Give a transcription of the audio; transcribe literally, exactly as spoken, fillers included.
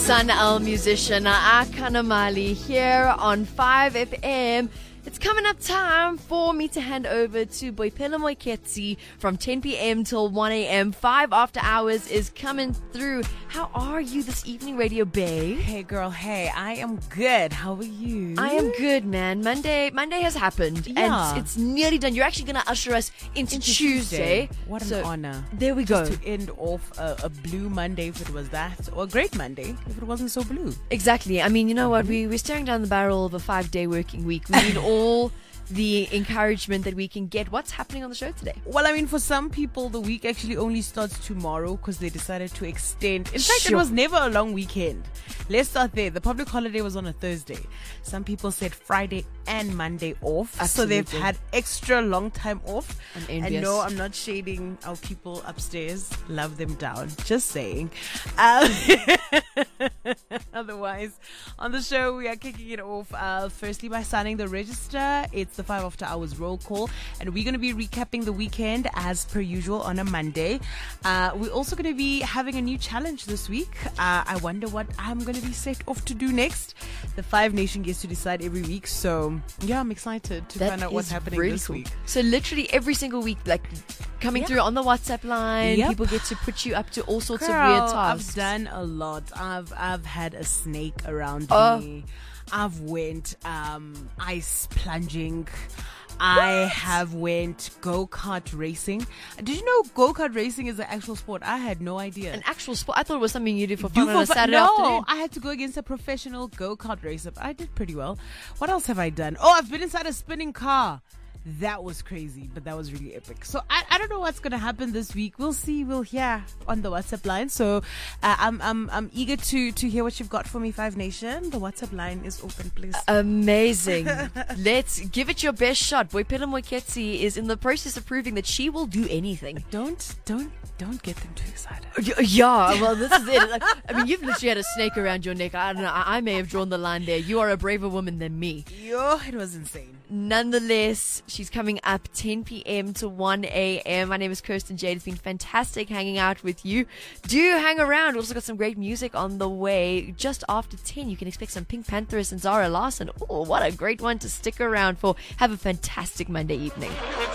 Sun El musician Akana Mali here on five F M. It's coming up time for me to hand over to Boipelo Moeketsi from ten p.m. till one a.m. Five after hours is coming through. How are you this evening, Radio Bay? Hey, girl. Hey, I am good. How are you? I am good, man. Monday Monday has happened. Yeah. And it's nearly done. You're actually going to usher us into, Into Tuesday. Tuesday. What an So, honor. There we go. Just to end off a, a blue Monday if it was that, or a great Monday if it wasn't so blue. Exactly. I mean, you know what? We, we're staring down the barrel of a five-day working week. We need all the encouragement that we can get. What's happening on the show today? Well, I mean, for some people, the week actually only starts tomorrow because they decided to extend. In fact, Sure. it was never a long weekend. Let's start there. The public holiday was on a Thursday. Some people said Friday and Monday off. So they've Absolutely. had extra long time off. I'm And envious. no, I'm not shading our people upstairs. Love them down. Just saying. Um, Otherwise, on the show, we are kicking it off uh, firstly by signing the register. It's the five after hours roll call, and we're going to be recapping the weekend as per usual on a Monday. Uh, we're also going to be having a new challenge this week. Uh, I wonder what I'm going to be set off to do next. The Five Nation gets to decide every week, so yeah, I'm excited to That find out what's is happening really this cool. week. So literally every single week, like coming Yeah. through on the WhatsApp line, Yep. people get to put you up to all sorts Girl, of weird tasks. I've done a lot. I've I've had a snake around Oh. me. I've went um, ice plunging. I have went go-kart racing. Did you know go-kart racing is an actual sport? I had no idea. An actual sport. I thought it was something you do for Do fun on a for- Saturday no, afternoon. I had to go against a professional go-kart racer. But I did pretty well. What else have I done? Oh, I've been inside a spinning car. That was crazy, but that was really epic. So I, I don't know what's gonna happen this week. We'll see. We'll hear on the WhatsApp line. So uh, I'm I'm I'm eager to to hear what you've got for me, Five Nation. The WhatsApp line is open, please. Amazing. Let's give it your best shot. Boipelo Moeketsi is in the process of proving that she will do anything. Don't don't don't get them too excited. Y- Yeah, well, this is it. Like, I mean, you've literally had a snake around your neck. I don't know. I, I may have drawn the line there. You are a braver woman than me. Yo, it was insane. Nonetheless, she's coming up ten p.m. to one a.m. My name is Kirsten Jade. It's been fantastic hanging out with you. Do hang around. We've also got some great music on the way. Just after ten, you can expect some Pink Pantheress and Zara Larson. Oh, what a great one to stick around for. Have a fantastic Monday evening.